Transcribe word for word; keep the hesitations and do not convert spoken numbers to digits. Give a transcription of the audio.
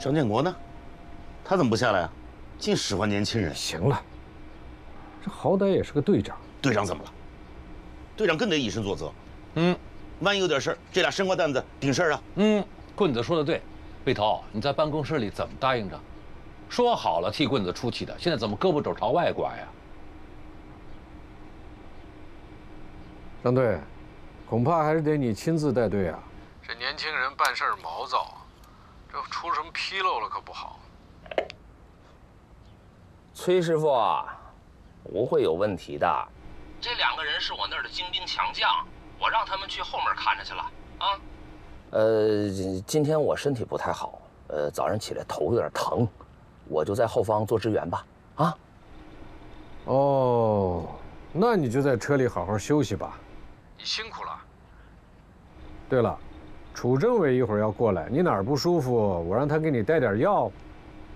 张建国呢？他怎么不下来啊？净使唤年轻人。 行了，这好歹也是个队长。 队长怎么了？队长更得以身作则。 嗯， 万一有点事儿，这俩生瓜蛋子顶事儿啊。 嗯，棍子说的对，魏头，你在办公室里怎么答应着？说好了替棍子出气的，现在怎么胳膊肘朝外拐呀？ 张队，恐怕还是得你亲自带队啊。 这年轻人办事毛躁，这出什么纰漏了可不好。 崔师傅啊，不会有问题的。这两个人是我那儿的精兵强将，我让他们去后面看着去了啊。呃，今天我身体不太好，呃，早上起来头有点疼，我就在后方做支援吧。啊。 哦，那你就在车里好好休息吧。 你辛苦了。 对了，楚政委一会儿要过来，你哪儿不舒服，我让他给你带点药。